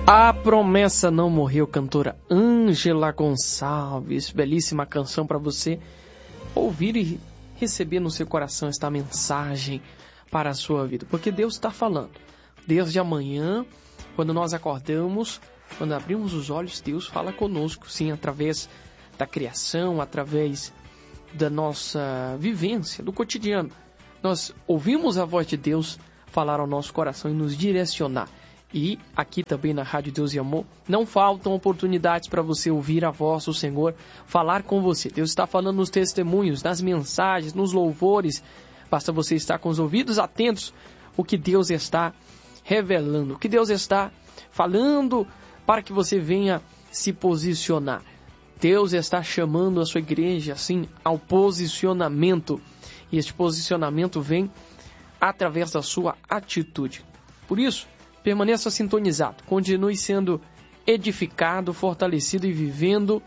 A Promessa Não Morreu, cantora Ângela Gonçalves. Belíssima canção para você ouvir e receber no seu coração esta mensagem para a sua vida. Porque Deus está falando. Desde amanhã, quando nós acordamos, quando abrimos os olhos, Deus fala conosco, sim, através da criação, através da nossa vivência, do cotidiano. Nós ouvimos a voz de Deus falar ao nosso coração e nos direcionar. E aqui também na Rádio Deus e Amor, não faltam oportunidades para você ouvir a voz do Senhor falar com você. Deus está falando nos testemunhos, nas mensagens, nos louvores. Basta você estar com os ouvidos atentos o que Deus está revelando, o que Deus está falando para que você venha se posicionar. Deus está chamando a sua igreja, assim, ao posicionamento. E este posicionamento vem através da sua atitude. Por isso, permaneça sintonizado, continue sendo edificado, fortalecido e vivendo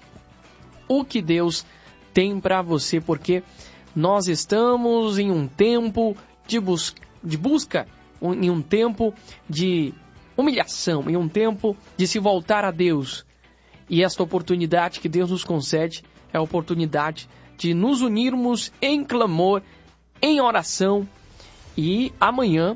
o que Deus tem para você, porque nós estamos em um tempo de busca, em um tempo de humilhação, em um tempo de se voltar a Deus. E esta oportunidade que Deus nos concede é a oportunidade de nos unirmos em clamor, em oração. E amanhã,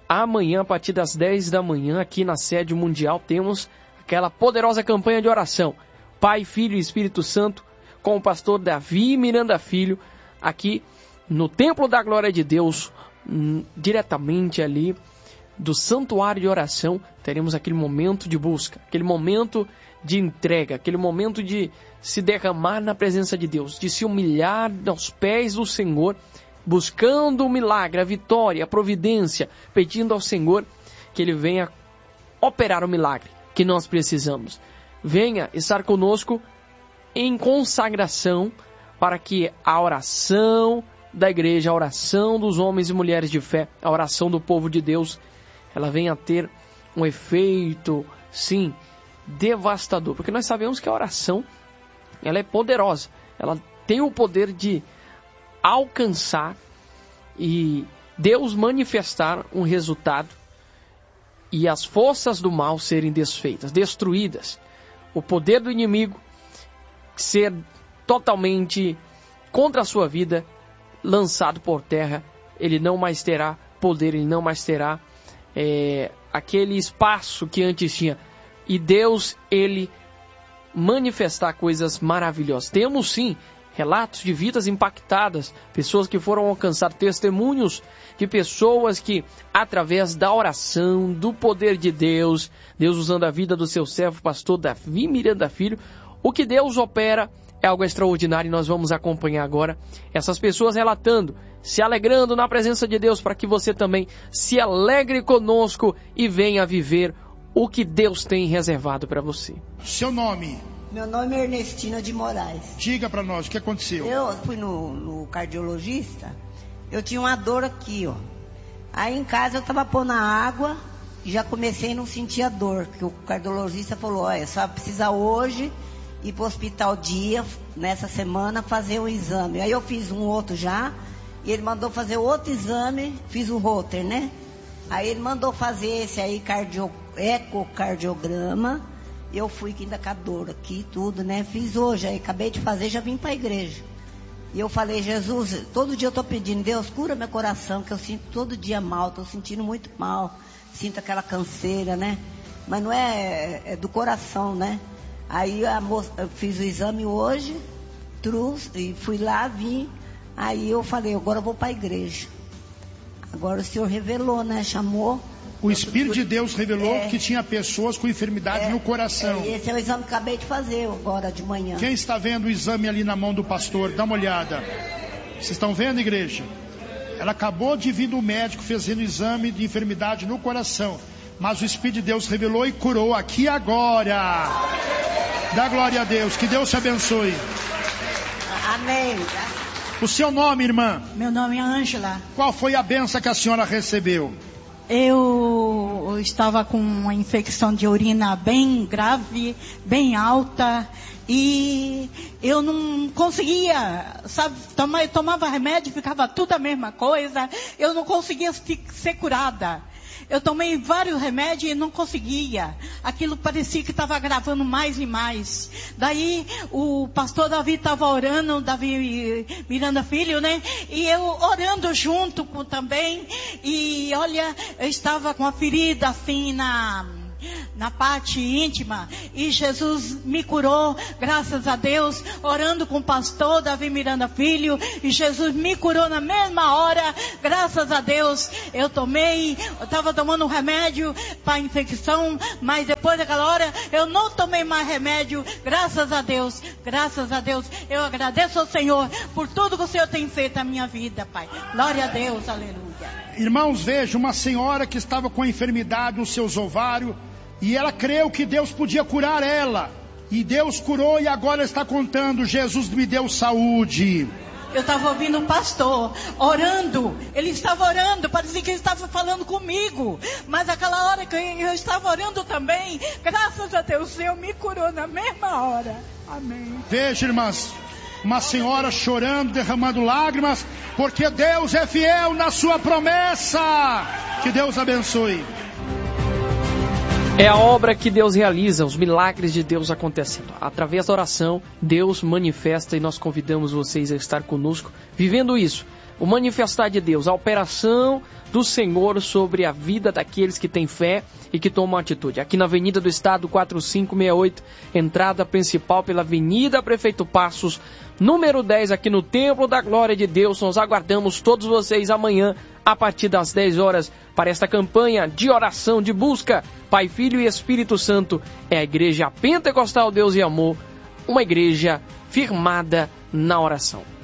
a partir das 10 da manhã, aqui na sede mundial, temos aquela poderosa campanha de oração. Pai, Filho e Espírito Santo, com o pastor Davi Miranda Filho, aqui no Templo da Glória de Deus, diretamente ali do Santuário de Oração, teremos aquele momento de busca, aquele momento de entrega, aquele momento de se derramar na presença de Deus, de se humilhar aos pés do Senhor, buscando o milagre, a vitória, a providência, pedindo ao Senhor que Ele venha operar o milagre que nós precisamos. Venha estar conosco em consagração para que a oração da igreja, a oração dos homens e mulheres de fé, a oração do povo de Deus, ela venha a ter um efeito, sim, devastador. Porque nós sabemos que a oração, ela é poderosa, ela tem o poder de alcançar e Deus manifestar um resultado e as forças do mal serem desfeitas, destruídas. O poder do inimigo ser totalmente contra a sua vida, lançado por terra. Ele não mais terá poder, ele não mais terá aquele espaço que antes tinha. E Deus, Ele manifestar coisas maravilhosas. Temos sim relatos de vidas impactadas, pessoas que foram alcançar, testemunhos de pessoas que, através da oração, do poder de Deus, Deus usando a vida do seu servo, pastor Davi Miranda Filho, o que Deus opera é algo extraordinário e nós vamos acompanhar agora essas pessoas relatando, se alegrando na presença de Deus, para que você também se alegre conosco e venha viver o que Deus tem reservado para você. Seu nome? Meu nome é Ernestina de Moraes. Diga para nós, o que aconteceu? Eu fui no cardiologista, eu tinha uma dor aqui, ó. Aí em casa eu tava pondo a água e já comecei a não sentir a dor, que o cardiologista falou, olha, só precisa hoje ir pro hospital nessa semana, fazer um exame. Aí eu fiz um outro já, e ele mandou fazer outro exame, fiz o Holter, né? Aí ele mandou fazer esse aí, ecocardiograma. Eu fui ainda com a dor aqui, tudo, né? Fiz hoje, aí acabei de fazer, já vim para a igreja. E eu falei, Jesus, todo dia eu estou pedindo, Deus, cura meu coração, que eu sinto todo dia mal, estou sentindo muito mal. Sinto aquela canseira, né? Mas não é do coração, né? Aí eu fiz o exame hoje, e fui lá, vim. Aí eu falei, agora eu vou para a igreja. Agora o Senhor revelou, né? Chamou. O Espírito de Deus revelou que tinha pessoas com enfermidade no coração. Esse é o exame que acabei de fazer agora de manhã. Quem está vendo o exame ali na mão do pastor? Dá uma olhada. Vocês estão vendo, igreja? Ela acabou de vir do médico fazendo o exame de enfermidade no coração. Mas o Espírito de Deus revelou e curou aqui agora. Dá glória a Deus. Que Deus te abençoe. Amém. O seu nome, irmã? Meu nome é Ângela. Qual foi a bênção que a senhora recebeu? Eu estava com uma infecção de urina bem grave, bem alta, e eu não conseguia, sabe, tomava remédio, ficava tudo a mesma coisa, eu não conseguia ser curada. Eu tomei vários remédios e não conseguia. Aquilo parecia que estava agravando mais e mais. Daí o pastor Davi estava orando, Davi Miranda Filho, né? E eu orando junto também. E olha, eu estava com a ferida assim na parte íntima, e Jesus me curou, graças a Deus, orando com o pastor Davi Miranda Filho, e Jesus me curou na mesma hora, graças a Deus. Eu estava tomando um remédio para infecção, mas depois daquela hora, eu não tomei mais remédio, graças a Deus, eu agradeço ao Senhor, por tudo que o Senhor tem feito na minha vida, Pai, glória a Deus, aleluia. Irmãos, veja, uma senhora que estava com a enfermidade nos seus ovários, e ela creu que Deus podia curar ela. E Deus curou, e agora está contando: Jesus me deu saúde. Eu estava ouvindo o pastor orando. Ele estava orando, parecia que ele estava falando comigo. Mas aquela hora que eu estava orando também, graças a Deus, o Senhor me curou na mesma hora. Amém. Veja, irmãs, uma senhora chorando, derramando lágrimas, porque Deus é fiel na sua promessa. Que Deus abençoe. É a obra que Deus realiza, os milagres de Deus acontecendo. Através da oração, Deus manifesta, e nós convidamos vocês a estar conosco, vivendo isso. O manifestar de Deus, a operação do Senhor sobre a vida daqueles que têm fé e que tomam atitude. Aqui na Avenida do Estado 4568, entrada principal pela Avenida Prefeito Passos, número 10, aqui no Templo da Glória de Deus. Nós aguardamos todos vocês amanhã, a partir das 10 horas, para esta campanha de oração, de busca. Pai, Filho e Espírito Santo é a Igreja Pentecostal Deus e Amor, uma igreja firmada na oração.